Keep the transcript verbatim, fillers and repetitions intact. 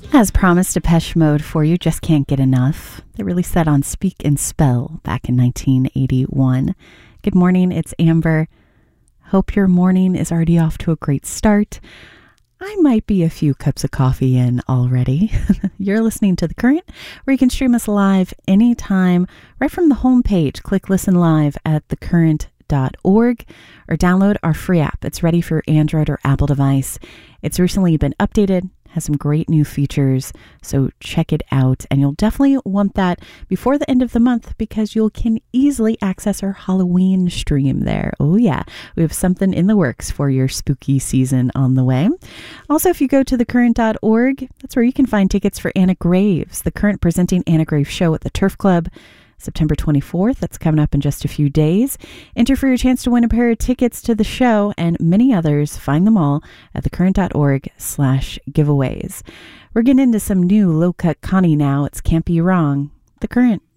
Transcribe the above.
As promised, Depeche Mode for you, Just Can't Get Enough. They released that on Speak and Spell back in nineteen eighty-one. Good morning, it's Amber. Hope your morning is already off to a great start. I might be a few cups of coffee in already. You're listening to The Current, where you can stream us live anytime, right from the homepage. Click Listen Live at the current dot org or download our free app. It's ready for Android or Apple device. It's recently been updated, has some great new features, so check it out. And you'll definitely want that before the end of the month because you can easily access our Halloween stream there. Oh yeah, we have something in the works for your spooky season on the way. Also, if you go to the current dot org, that's where you can find tickets for Anna Graves, the Current presenting Anna Graves show at the Turf Club, September twenty-fourth. That's coming up in just a few days. Enter for your chance to win a pair of tickets to the show and many others. Find them all at the current dot org slash giveaways. We're getting into some new low-cut Connie now. It's Can't Be Wrong. The Current.